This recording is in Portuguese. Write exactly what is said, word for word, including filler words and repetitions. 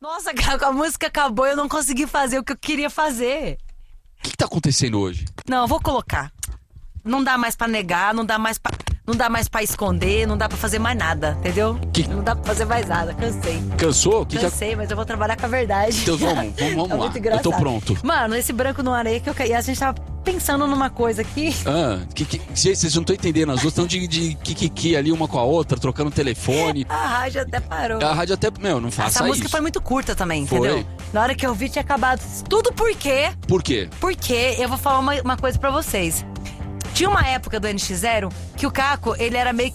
Nossa, cara, a música acabou e eu não consegui fazer o que eu queria fazer. O que, que tá acontecendo hoje? Não, eu vou colocar. Não dá mais pra negar, não dá mais pra, não dá mais pra esconder, não dá pra fazer mais nada, entendeu? Que- Não dá pra fazer mais nada, cansei. Cansou? O que que Cansei, mas eu vou trabalhar com a verdade. Então vamos, vamos, vamos É lá. muito Eu engraçado. tô pronto. Mano, esse branco no areia que eu caí, a gente tava pensando numa coisa aqui. Ah, que, que, gente, vocês não estão entendendo. As duas estão de, de kikiki ali uma com a outra, trocando telefone. A rádio até parou. A rádio até... Meu, não faça Essa música isso. foi muito curta também, Foi. entendeu? Na hora que eu vi tinha acabado. Tudo por quê? Por quê? Porque eu vou falar uma, uma coisa pra vocês. Tinha uma época do N X Zero que o Caco, ele era meio